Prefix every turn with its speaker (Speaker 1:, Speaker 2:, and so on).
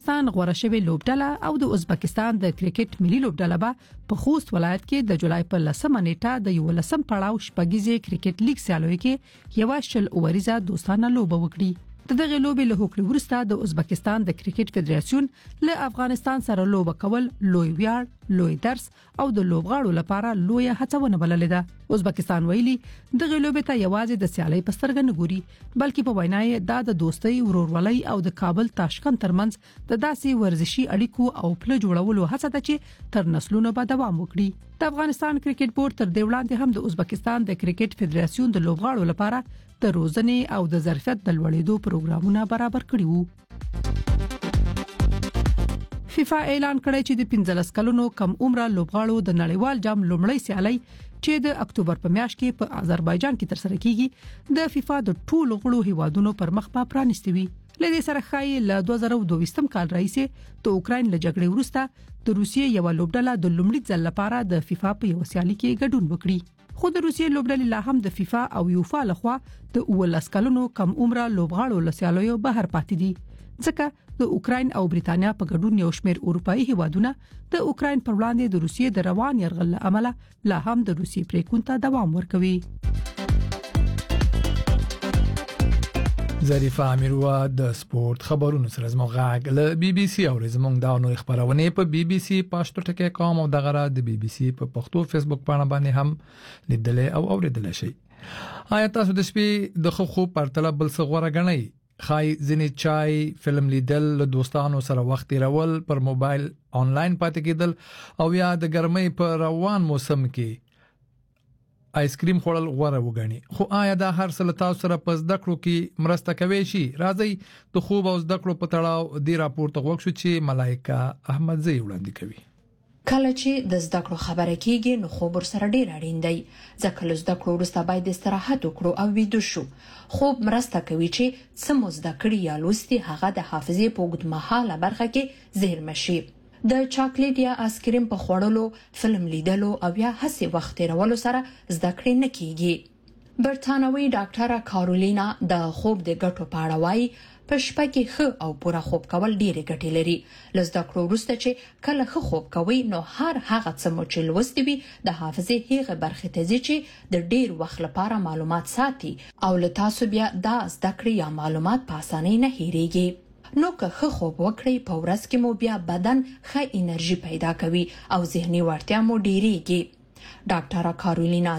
Speaker 1: افغانستان غوړه شوی لوبډله او د ازبکستان د کرکټ ملي لوبډله به په خوست ولایت کې د جولای په 10 نیټه د 11 پړاو شپږیزې کرکټ لیګ سیالیو کې یو شل اوریزه دوستانه لوبه وکړي. دغه لوبې له هوکړې وروسته د ازبکستان د کرکټ فدراسیون له افغانستان سره لوبه کول لوی ویاړ، لوی درس او د لوبغاړو لپاره لوی هڅونه بللې ده. ازبکستان ویلي دغه لوبې ته یوازې د سیالي په سترګه نه ګوري، بلکې په وینا یې د دوستۍ، ورورولۍ او د کابل تاشکند ترمنځ د داسې ورزشي اړیکو او پل جوړولو هڅه ده چې تر نسلونو به دوام وکړي. د افغانستان کرکټ بورډ تر دې وړاندې هم د ازبکستان د کرکټ فدراسیون د لوبغاړو لپاره د روزنې او د ظرفیت د لوړېدو پروګرامونه برابر کړي وو. فیفا اعلان کړی چې د 15 کلونو کم عمره لوبغاړو د نړیوال جام لومړی سیالي چې د اکتوبر په میاشت کې په آذربایجان کې ترسره کیږي د فیفا د ټولو غړو هیوادونو پر مخ په پرانیستي وي. لدې سره خای له 2022 کال راځي د اوکرين له جګړې وروسته د روسیې یو لوبډله د لومړي ځل لپاره د فیفا په یو سیالي کې ګډون وکړي. خو د روسیې لوبډلې لا هم د فیفا او یوفا لخوا د 19 کلونو کم عمره لوبغاړو لسیالیو بهر پاتې دي، ځکه د اوکرين او بریتانیا په ګډون یو شمېر اروپאי هیوادونه د اوکرين پر وړاندې د روسیې د روان یرغل له امله لا هم د روسیې پریکون ته دوام ورکوي.
Speaker 2: ظریفه امیروا د سپورت خبرونو سره زموږ غاګ له بي بي سي او زموږ دا نور خبرونه په بي بي سي پښتو.com او دغه د بي بي سي په پښتو فیسبوک باندې باندې هم لیدل او اوریدل شي. آیا تاسو د شپې د خوب پرتله بل څه غوړه غنئ؟ خای ځنې چای، فلم لیدل، له دوستانو سره وخت تیرول، پر موبایل آنلاین پاتې کېدل او یا د ګرمۍ په روان موسم کې آیسکریم خوړل غوړه وګڼي. خو آیا دا هر څه تاسو سره په زده کړو کې مرسته کوي شي؟ راځي د خوب او زده کړو په تړاو دی راپورته وکړو چې ملائکه احمدزی وړاندې کوي.
Speaker 3: کله چې د زده کړو خبره کیږي نو خوب سره ډیر اړین دی، ځکه له زده کړو وروسته باید استراحت وکړو او ویده شو. خوب مرسته کوي چې څه مو زده کړی یا لوستي هغه د حافظې په اوږدمهاله برخه کې زیرمه شي. د چاکلیټ یا آیسکریم په خوړلو، فلم لیدلو او یا هڅې وخت تیرولو سره زده کړې نه کیږي. برتانوي ډاکټره کارولینا د خوب د ګټو په اړه وایي په شپه کې ښه او پوره خوب کول ډېرې ګټې لري. له زده کړو وروسته چې کله ښه خوب کوئ نو هر هغه څه مو چې لوستي وي د حافظې هغې برخې ته ځي چې د ډېر وخت لپاره معلومات ساتي او له تاسو بیا دا زده کړې یا معلومات په اسانۍ نه هېرېږي. نو که ښه خوب وکړئ په ورځ کې مو بیا بدن ښه انرژي پیدا کوي او ذهني وړتیا مو ډېریږي. ډاکټره کارولینا